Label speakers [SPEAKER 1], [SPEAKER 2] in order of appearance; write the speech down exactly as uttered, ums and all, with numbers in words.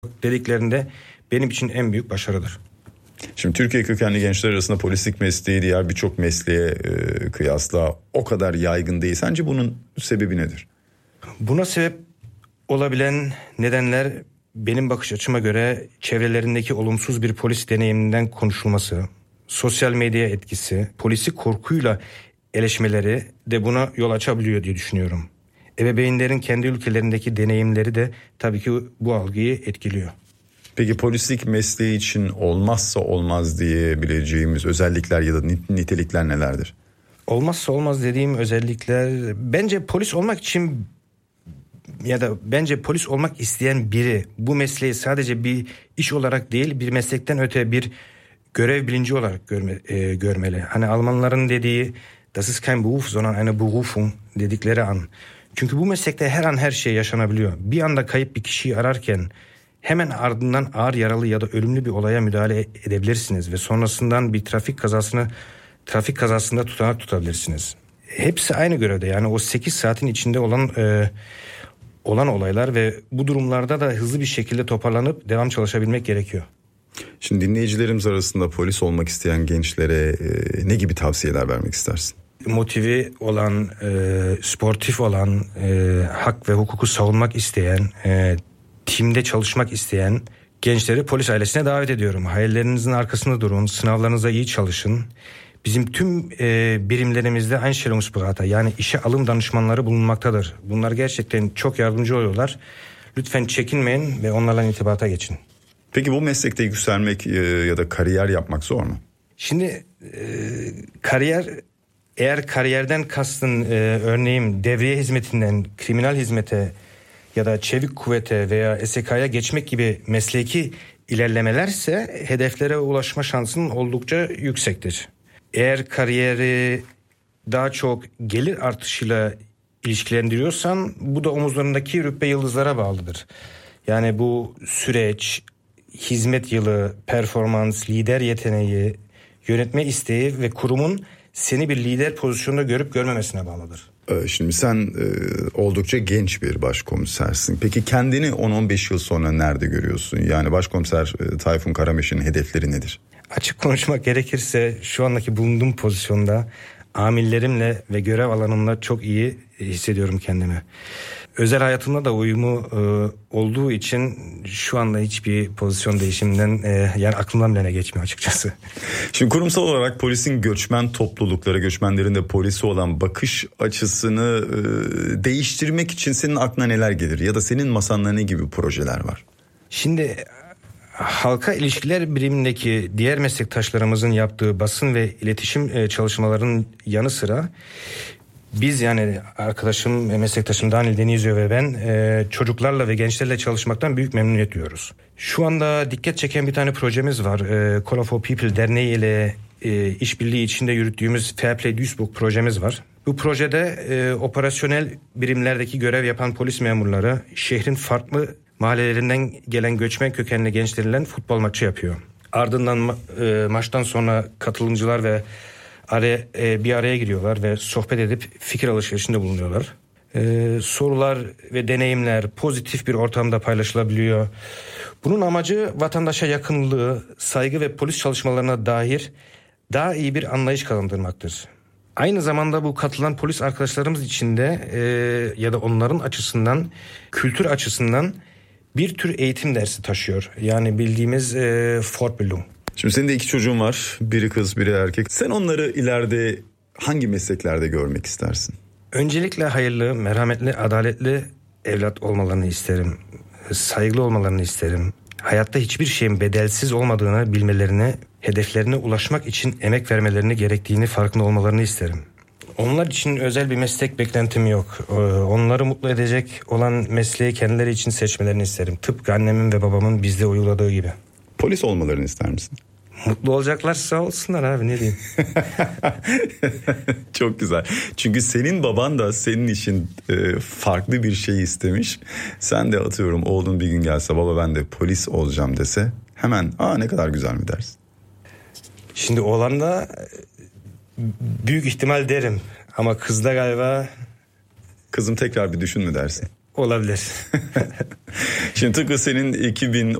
[SPEAKER 1] dediklerinde benim için en büyük başarıdır.
[SPEAKER 2] Şimdi Türkiye kökenli gençler arasında polislik mesleği diğer birçok mesleğe e, kıyasla o kadar yaygın değil. Sence bunun sebebi nedir?
[SPEAKER 1] Buna sebep olabilen nedenler benim bakış açıma göre çevrelerindeki olumsuz bir polis deneyiminden konuşulması, sosyal medya etkisi, polisi korkuyla eleşmeleri de buna yol açabiliyor diye düşünüyorum. Ebeveynlerin kendi ülkelerindeki deneyimleri de tabii ki bu algıyı etkiliyor.
[SPEAKER 2] Peki polislik mesleği için olmazsa olmaz diyebileceğimiz özellikler ya da nitelikler nelerdir?
[SPEAKER 1] Olmazsa olmaz dediğim özellikler, bence polis olmak için ya da bence polis olmak isteyen biri bu mesleği sadece bir iş olarak değil, bir meslekten öte bir görev bilinci olarak görme, e, görmeli. Hani Almanların dediği "Das ist kein Beruf, sondern eine Berufung" dedikleri an. Çünkü bu meslekte her an her şey yaşanabiliyor. Bir anda kayıp bir kişiyi ararken hemen ardından ağır yaralı ya da ölümlü bir olaya müdahale edebilirsiniz ve sonrasından bir trafik kazasını trafik kazasında tutanak tutabilirsiniz. Hepsi aynı görevde, yani o sekiz saatin içinde olan e, olan olaylar ve bu durumlarda da hızlı bir şekilde toparlanıp devam çalışabilmek gerekiyor.
[SPEAKER 2] Şimdi dinleyicilerimiz arasında polis olmak isteyen gençlere e, ne gibi tavsiyeler vermek istersin?
[SPEAKER 1] Motive olan, e, sportif olan, e, hak ve hukuku savunmak isteyen, e, timde çalışmak isteyen gençleri polis ailesine davet ediyorum. Hayallerinizin arkasında durun, sınavlarınıza iyi çalışın. Bizim tüm e, birimlerimizde Einstellungsberater, yani işe alım danışmanları bulunmaktadır. Bunlar gerçekten çok yardımcı oluyorlar. Lütfen çekinmeyin ve onlarla irtibata geçin.
[SPEAKER 2] Peki bu meslekte yükselmek e, ya da kariyer yapmak zor mu?
[SPEAKER 1] Şimdi e, kariyer, eğer kariyerden kastın e, örneğin devriye hizmetinden kriminal hizmete ya da çevik kuvvete veya S K Y'ya geçmek gibi mesleki ilerlemelerse hedeflere ulaşma şansın oldukça yüksektir. Eğer kariyeri daha çok gelir artışıyla ilişkilendiriyorsan bu da omuzlarındaki rütbe yıldızlara bağlıdır. Yani bu süreç, hizmet yılı, performans, lider yeteneği, yönetme isteği ve kurumun seni bir lider pozisyonunda görüp görmemesine bağlıdır.
[SPEAKER 2] Şimdi sen e, oldukça genç bir başkomisersin. Peki kendini on on beş yıl sonra nerede görüyorsun? Yani başkomiser e, Tayfun Karameş'in hedefleri nedir?
[SPEAKER 1] Açık konuşmak gerekirse şu andaki bulunduğum pozisyonda amirlerimle ve görev alanımla çok iyi hissediyorum kendimi. Özel hayatımda da uyumu e, olduğu için şu anda hiçbir pozisyon değişiminden e, yani aklımdan bile geçmiyor açıkçası.
[SPEAKER 2] Şimdi kurumsal olarak polisin göçmen topluluklara, göçmenlerin de polisi olan bakış açısını e, değiştirmek için senin aklına neler gelir? Ya da senin masanda ne gibi projeler var?
[SPEAKER 1] Şimdi halka ilişkiler birimindeki diğer meslektaşlarımızın yaptığı basın ve iletişim çalışmalarının yanı sıra biz, yani arkadaşım, meslektaşım Daniel Denizio ve ben e, çocuklarla ve gençlerle çalışmaktan büyük memnuniyet duyuyoruz. Şu anda dikkat çeken bir tane projemiz var. E, Call for People Derneği ile e, işbirliği içinde yürüttüğümüz Fair Play Duisburg projemiz var. Bu projede e, operasyonel birimlerdeki görev yapan polis memurları şehrin farklı mahallelerinden gelen göçmen kökenli gençlerle futbol maçı yapıyor. Ardından e, maçtan sonra katılımcılar ve araya, e, bir araya giriyorlar ve sohbet edip fikir alışverişinde bulunuyorlar. E, sorular ve deneyimler pozitif bir ortamda paylaşılabiliyor. Bunun amacı vatandaşa yakınlığı, saygı ve polis çalışmalarına dair daha iyi bir anlayış kazandırmaktır. Aynı zamanda bu katılan polis arkadaşlarımız için de e, ya da onların açısından, kültür açısından bir tür eğitim dersi taşıyor. Yani bildiğimiz e, Fortbildung.
[SPEAKER 2] Şimdi senin de iki çocuğun var. Biri kız, biri erkek. Sen onları ileride hangi mesleklerde görmek istersin?
[SPEAKER 1] Öncelikle hayırlı, merhametli, adaletli evlat olmalarını isterim. Saygılı olmalarını isterim. Hayatta hiçbir şeyin bedelsiz olmadığını bilmelerini, hedeflerine ulaşmak için emek vermelerini gerektiğini farkında olmalarını isterim. Onlar için özel bir meslek beklentim yok. Onları mutlu edecek olan mesleği kendileri için seçmelerini isterim. Tıpkı annemin ve babamın bizde uyguladığı gibi.
[SPEAKER 2] Polis olmalarını ister misin?
[SPEAKER 1] Mutlu olacaklarsa olsunlar abi, ne diyeyim.
[SPEAKER 2] Çok güzel. Çünkü senin baban da senin için e, farklı bir şey istemiş. Sen de atıyorum oğlun bir gün gelse baba ben de polis olacağım dese hemen aa ne kadar güzel mi dersin?
[SPEAKER 1] Şimdi oğlan da büyük ihtimal derim ama kızda galiba...
[SPEAKER 2] Kızım tekrar bir düşün mü dersin?
[SPEAKER 1] Olabilir.
[SPEAKER 2] Şimdi tıpkı senin iki bin